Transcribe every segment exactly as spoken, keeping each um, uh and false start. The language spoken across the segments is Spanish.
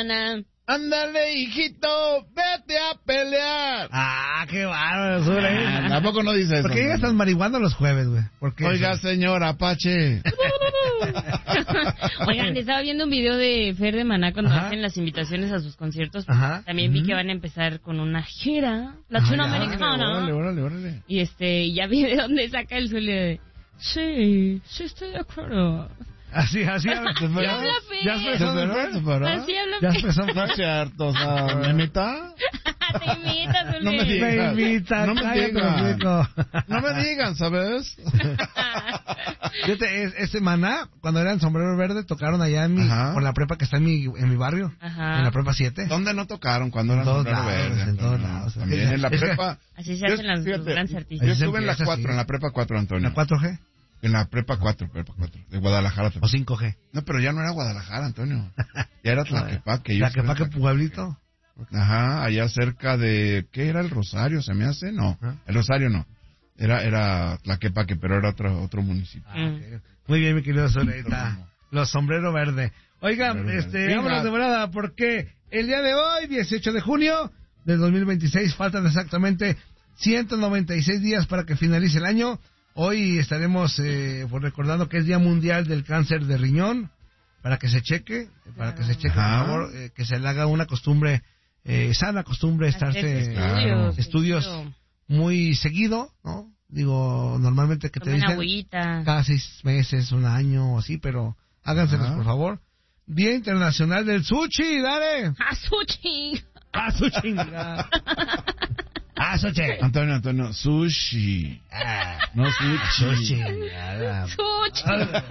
mañana. Ándale, hijito, vete a pelear. Ah, qué bárbaro, Zule. Ah, tampoco no dice eso. ¿Por qué llegas tan marihuana los jueves, güey? ¿Por qué? Oiga, señor Apache. Oigan, estaba viendo un video de Fer de Maná cuando Ajá. hacen las invitaciones a sus conciertos. Ajá. También vi Ujú. que van a empezar con una gira Ah, latinoamericana. Órale, órale, órale. Y este, ya vi de dónde saca el Zule de... Sí, sí estoy de acuerdo. Así, así habla. Ya habla Fer. ¿Ya expresó de Fer? Así habla ¿Ya Fer. expresó No Fer? es cierto, o sea, ¿me imita? Te imita, Zule. No me digas. Me invita, No me cállate, digan. hocico. No me digan, ¿sabes? Fíjate, es- ese Maná, cuando era en Sombrero Verde, tocaron allá en mi, Ajá. por la prepa que está en mi, en mi barrio, Ajá. en la prepa siete. ¿Dónde no tocaron cuando En eran todos sombrero lados, verde? en todos No, lados. También en la Es que- prepa. Así se Yo- hacen las, los fíjate, grandes Yo artistas. Ahí se estuve en la empieza cuatro, así. en la prepa cuatro, Antonio. ¿La cuatro G En la prepa cuatro, prepa cuatro, de Guadalajara. o cinco G? No, pero ya no era Guadalajara, Antonio. Ya era Tlaquepaque. yo ¿La estuve que en pa' que Tlaquepaque. pueblito? Ajá, allá cerca de... ¿Qué era el Rosario? ¿Se me hace? No, Ajá. el Rosario no. Era era Tlaquepaque, pero era otro otro municipio. Ah, ok. Muy bien, mi querido Soleita. Los Sombrero Verde. Oigan, Sombrero este, Verde. vámonos de volada, porque el día de hoy, dieciocho de junio del dos mil veintiséis, faltan exactamente ciento noventa y seis días para que finalice el año. Hoy estaremos eh, pues, recordando que es Día Mundial del Cáncer de Riñón, para que se cheque, para que se cheque, por Ajá. favor, eh, que se le haga una costumbre, eh, sana costumbre, estarse Hacerse Claro. estudios. estudios seguido. muy seguido, ¿no? Digo, normalmente que te Tomen dicen agüita. cada seis meses, un año o así, pero háganselos, Ajá. por favor. Día Internacional del Sushi, dale. ¡A sushi! ¡Ah, su chingada! ¡Ah, sushi! Antonio, Antonio, sushi. Ah, No sushi. su chingada. ¡Sushi!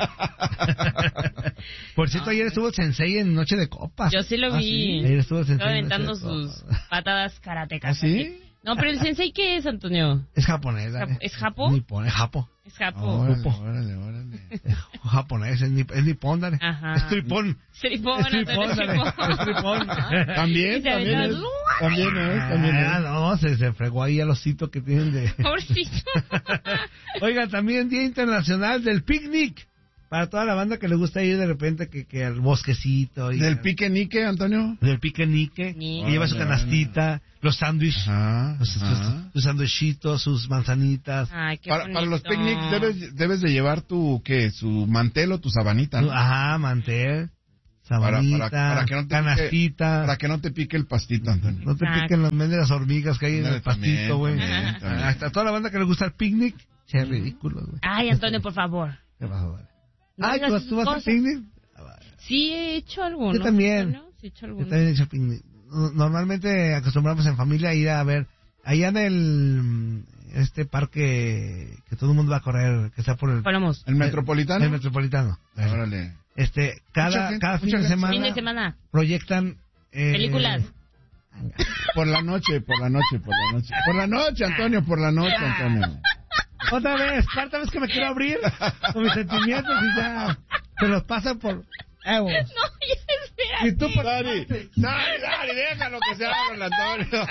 Por cierto, ayer estuvo el Sensei en Noche de Copas. Yo sí lo ¿Ah, vi. sí? Ayer estuvo el Sensei Estaba en Noche aventando de sus Copas. patadas karatecas. ¿Ah, sí? aquí. No, pero el sensei, ¿qué es, Antonio? Es japonés, dale. ¿Es japo? Nipón, es japo. Es japo. Órale, Grupo. órale, órale. Es japonés, es, nip, es nipón, dale. Ajá. Es tripón. Tripón, Es tripón, Antonio, dale. tripón. Es tripón. También, Y se también es. aventaba- También es, también Ah, es. no, se, se fregó ahí al osito que tienen de... Pobrecito. Oiga, también Día Internacional del Picnic. Para toda la banda que le gusta ir de repente que, que al bosquecito. Y ¿Del pique nique, Antonio? Del piquenique. Ni- Que lleva su Órale, canastita, los sándwiches, Ajá, los- sus, ajá. sus sándwichitos, sus manzanitas. Ay, qué Para, para los bonito. picnics debes, debes de llevar tu, ¿qué? Su mantel o tu sabanita, ¿no? Ajá, mantel, Para, sabanita, para, para que no te canastita. Pique, para que no te pique el pastito, Antonio. No te Ah. piquen las mendigas hormigas que hay en Ándale, el pastito, también, güey. también, también. Hasta toda la banda que le gusta el picnic. Che, ridículo, güey. Ay, Antonio, por favor. ¿Qué pasó, güey? No Ay, digas ¿tú, esas tú vas al cosas. picnic? Sí, he hecho algunos. Yo también. Antonio, Sí, he hecho Yo algunos. también he hecho picnic. No- Normalmente acostumbramos en familia a ir a ver, allá en el, mm, este parque que todo el mundo va a correr, que está por el, Vamos. ¿El metropolitano? el Metropolitano. Órale. Este, Mucha cada, gente, cada mucha fin de gente. semana Fin de semana. proyectan eh, Películas. Por la noche, por la noche, por la noche. Por la noche, Antonio, por la noche, Antonio. Otra vez, cuarta vez que me quiero abrir con mis sentimientos y ya se los pasan por Evo. No, ya espera. Y tú por Dari, Dari, Dari, déjalo que se abra el Antonio.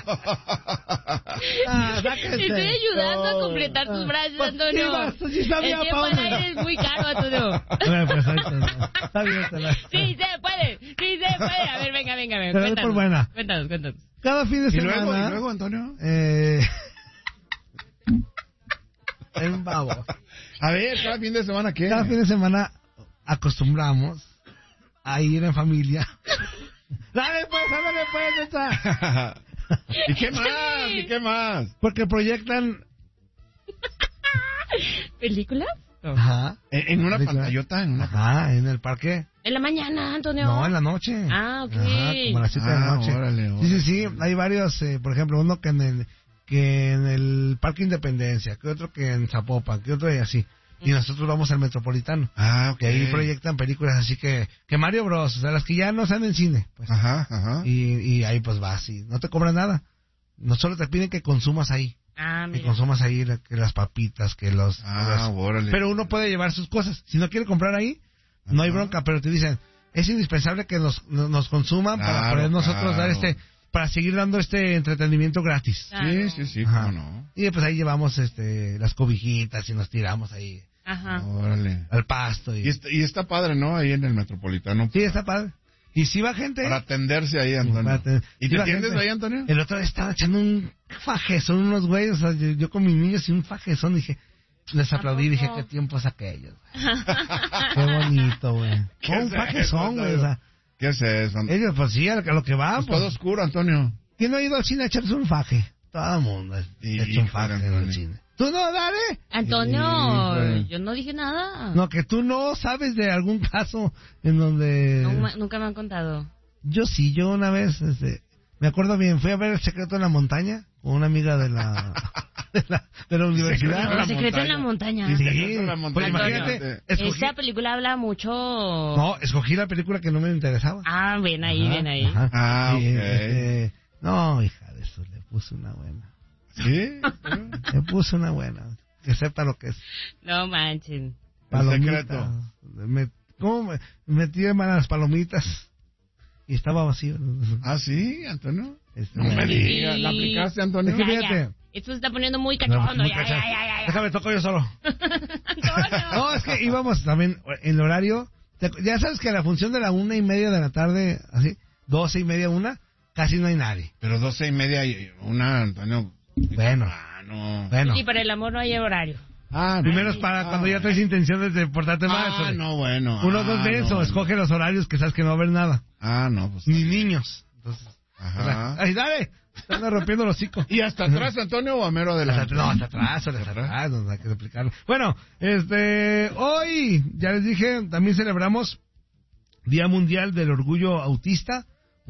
Ah, Te sáquense. estoy ayudando a No. completar tus frases, Pues, Antonio. sí, vas, sí sabía, El tiempo al Paula. aire es muy caro, Antonio. Bueno, perfecto. no. Está bien, te la- Sí se puede, sí se puede. A ver, venga, venga, venga. Te la doy por Cuéntanos, buena. cuéntanos, cuéntanos. Cada fin de Y semana. luego, y luego, Antonio. Eh... Es un babo. A ver, cada fin de semana, ¿qué? Cada fin de semana acostumbramos a ir en familia. Dale pues, ándale pues, esta. ¿Y qué más? ¿Y qué más? Porque proyectan. ¿Películas? No. Ajá. ¿En, en una Película. pantallota? ¿En una Ajá, en el parque. En la mañana, Antonio. No, en la noche. Ah, ok. Ajá, como a las siete de la Ah, noche. órale, Sí, sí, órale. sí. Hay varios, eh, por ejemplo, uno que en el que en el Parque Independencia, que otro que en Zapopan, que otro y así. Y nosotros vamos al Metropolitano. Ah, ok. Que ahí proyectan películas así que que Mario Bros, o sea, las que ya no están en cine, pues. Ajá, ajá. Y, y ahí pues vas y no te cobran nada. No solo te piden que consumas ahí, Ah, que mira. consumas ahí la- que las papitas, que los... Ah, los- órale. Pero uno puede llevar sus cosas. Si no quiere comprar ahí, no hay Ajá. bronca, pero te dicen, es indispensable que nos, nos consuman para Claro, poder nosotros dar claro. este, para seguir dando este entretenimiento gratis. Claro. Sí, sí, sí, Ajá. cómo no. Y pues ahí llevamos este las cobijitas y nos tiramos ahí Ajá. Órale. al pasto. Y... Y está, y está padre, ¿no? Ahí en el Metropolitano. Sí, está padre. Y si va gente... Para atenderse ahí, Antonio. Ten... ¿Y ¿Sí te atiendes ahí, Antonio? El otro día estaba echando un fajezón, unos güeyes, o sea, yo, yo con mis niños y un fajezón, dije... Les aplaudí y dije, qué tiempos aquellos, güey. Qué bonito, güey. ¿Qué Un es fajezón, eso, güey, o sea... ¿Qué es eso? Ellos, pues sí, a lo que va, Es pues. todo oscuro, Antonio. ¿Quién no ha ido al cine a echarse un faje? Todo el mundo ha Y- hecho un faje en Antonio. el cine. ¿Tú no, Dale? Antonio, Sí, bueno. yo no dije nada. No, que tú no sabes de algún caso en donde... No me- nunca me han contado. Yo sí, yo una vez, este, me acuerdo bien, fui a ver El secreto en la montaña con una amiga de la, de la, de la universidad. en la El secreto en la montaña. montaña. Sí, Sí, Secreto en la montaña. pues Antonio, imagínate, escogí, Esa película habla mucho... no, escogí la película que no me interesaba. Ah, ven ahí, Ajá, ven ahí. ajá. Ah, Y, ok. este, no, hija de eso, le puse una buena. ¿Sí? Le puse una buena. Que sepa lo que es. No manchen. Palomitas. secreto. Me, ¿Cómo me metí en las palomitas? Y estaba vacío. ¿Ah, sí, Antonio? Este, No me Sí. digas. ¿La aplicaste, Antonio? Es que Ya, fíjate. ya. Esto se está poniendo muy No, cachondo. muy Ya, cachazo. ya, ya, ya, ya. Déjame, toco yo solo. Antonio. No, es que íbamos también en el horario. te- Ya sabes que a la función de la una y media de la tarde, así, doce y media, una, casi no hay nadie. Pero doce y media y una, Antonio. Bueno. Ah, no. Bueno, Y para el amor no hay horario. Ah, primero es para cuando ya traes intenciones de portarte mal. Ah, Sole. no, bueno. Uno, ah, dos de no, eso, bueno. escoge los horarios que sabes que no va a haber nada. Ah, no, pues. Ni niños. Entonces, Ajá. o sea, ¡ay, dale! Te anda rompiendo el hocico. ¿Y hasta atrás, Antonio, o a mero Hasta, adelante? no, hasta atrás, hasta atrás, no, hay que explicarlo. Bueno, este, hoy, ya les dije, también celebramos Día Mundial del Orgullo Autista,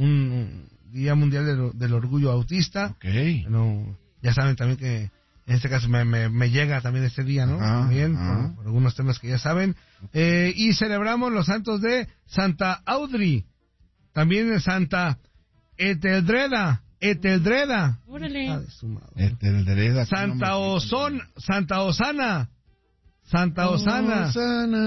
un Día Mundial del, del Orgullo Autista. Ok. Bueno, ya saben también que en este caso me, me, me llega también este día, ¿no? Ajá, También, ajá. por, por algunos temas que ya saben. Eh, y celebramos los santos de Santa Audrey, también de Santa Eteldreda, Eteldreda. Órale. Ah, de su madre. Eteldereda, Santa no me- Oson, Santa Osana, Santa Osana. Osana.